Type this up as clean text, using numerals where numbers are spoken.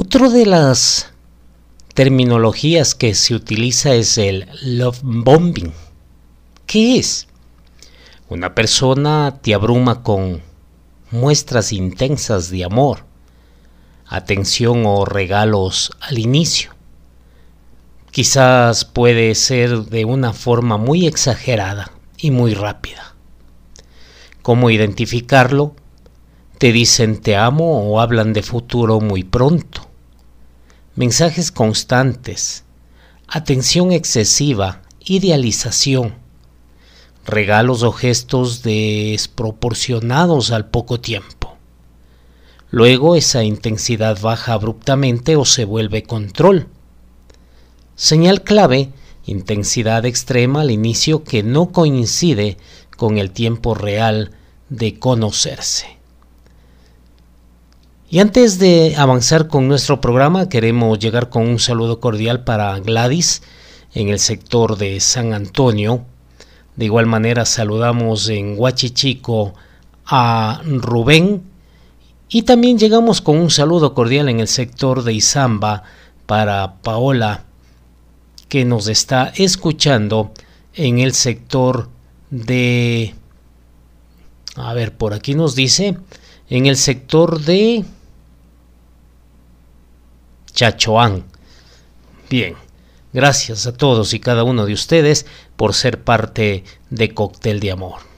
Otro de las terminologías que se utiliza es el love bombing. ¿Qué es? Una persona te abruma con muestras intensas de amor, atención o regalos al inicio. Quizás puede ser de una forma muy exagerada y muy rápida. ¿Cómo identificarlo? Te dicen te amo o hablan de futuro muy pronto. Mensajes constantes, atención excesiva, idealización, regalos o gestos desproporcionados al poco tiempo. Luego esa intensidad baja abruptamente o se vuelve control. Señal clave, intensidad extrema al inicio que no coincide con el tiempo real de conocerse. Y antes de avanzar con nuestro programa, queremos llegar con un saludo cordial para Gladys en el sector de San Antonio. De igual manera saludamos en Huachichico a Rubén. Y también llegamos con un saludo cordial en el sector de Izamba para Paola, que nos está escuchando en el sector de... por aquí nos dice, en el sector de Chachoán. Bien, gracias a todos y cada uno de ustedes por ser parte de Cóctel de Amor.